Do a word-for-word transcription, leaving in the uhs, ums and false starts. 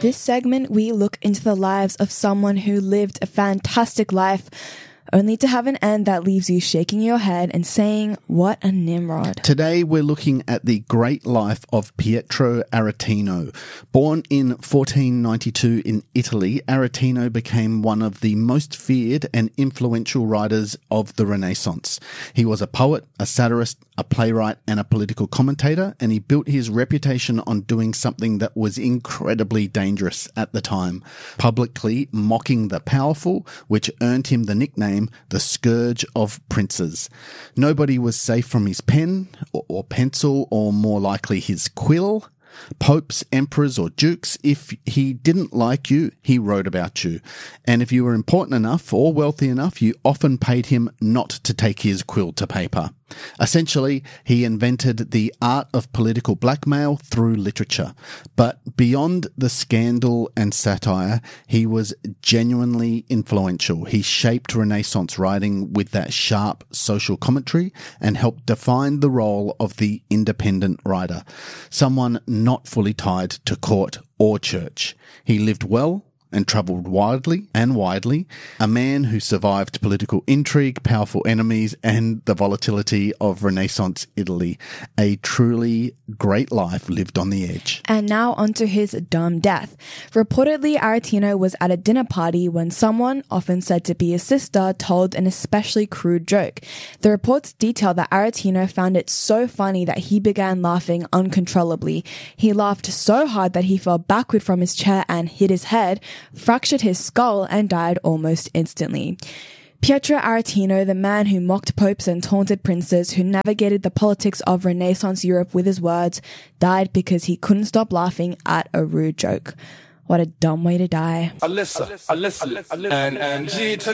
this segment, we look into the lives of someone who lived a fantastic life, only to have an end that leaves you shaking your head and saying, what a Nimrod. Today we're looking at the great life of Pietro Aretino. Born in fourteen ninety-two in Italy, Aretino became one of the most feared and influential writers of the Renaissance. He was a poet, a satirist, a playwright and a political commentator, and he built his reputation on doing something that was incredibly dangerous at the time, publicly mocking the powerful, which earned him the nickname the Scourge of Princes. Nobody was safe from his pen or, or pencil, or more likely his quill. Popes, emperors or dukes, if he didn't like you, he wrote about you. And if you were important enough or wealthy enough, you often paid him not to take his quill to paper. Essentially, he invented the art of political blackmail through literature. But beyond the scandal and satire, he was genuinely influential. He shaped Renaissance writing with that sharp social commentary and helped define the role of the independent writer, someone not fully tied to court or church. He lived well and travelled widely and widely, a man who survived political intrigue, powerful enemies, and the volatility of Renaissance Italy. A truly great life lived on the edge. And now onto his dumb death. Reportedly, Aretino was at a dinner party when someone, often said to be his sister, told an especially crude joke. The reports detail that Aretino found it so funny that he began laughing uncontrollably. He laughed so hard that he fell backward from his chair and hit his head, fractured his skull, and died almost instantly. Pietro Aretino, the man who mocked popes and taunted princes, who navigated the politics of Renaissance Europe with his words, died because he couldn't stop laughing at a rude joke. What a dumb way to die. Alyssa, Alyssa, Alyssa, and, and G to